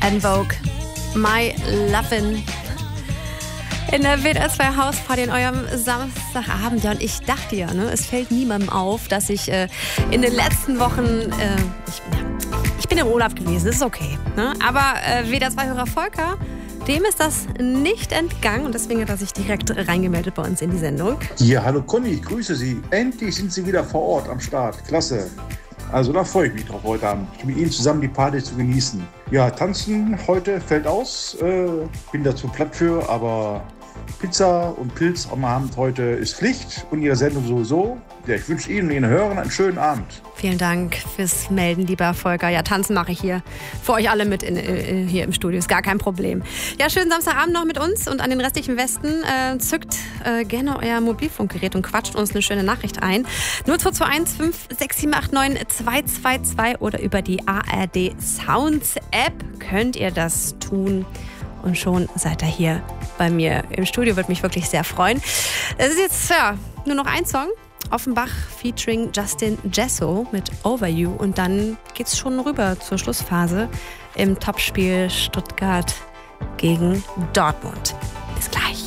En Vogue, My Lovin'. In der WDR 2 Hausparty in eurem Samstagabend. Ja, und ich dachte ja, ne, es fällt niemandem auf, dass ich in den letzten Wochen, ich bin im Urlaub gewesen, das ist okay. Ne? Aber WDR 2-Hörer Volker, dem ist das nicht entgangen und deswegen hat er sich direkt reingemeldet bei uns in die Sendung. Ja, hallo Conny, ich grüße Sie. Endlich sind Sie wieder vor Ort am Start. Klasse. Also da freue ich mich drauf heute Abend, mit Ihnen zusammen die Party zu genießen. Ja, tanzen heute fällt aus. Bin dazu platt für, aber Pizza und Pilz am Abend heute ist Pflicht und Ihre Sendung sowieso. Ja, ich wünsche Ihnen und Ihren Hörern einen schönen Abend. Vielen Dank fürs Melden, lieber Volker. Ja, tanzen mache ich hier für euch alle mit hier im Studio. Ist gar kein Problem. Ja, schönen Samstagabend noch mit uns und an den restlichen Westen. Zückt gerne euer Mobilfunkgerät und quatscht uns eine schöne Nachricht ein. 0221 56789 222 oder über die ARD Sounds App könnt ihr das tun. Und schon seid ihr hier bei mir im Studio. Würde mich wirklich sehr freuen. Es ist jetzt nur noch ein Song. Offenbach featuring Justin Jesso mit Over You. Und dann geht's schon rüber zur Schlussphase im Topspiel Stuttgart gegen Dortmund. Bis gleich.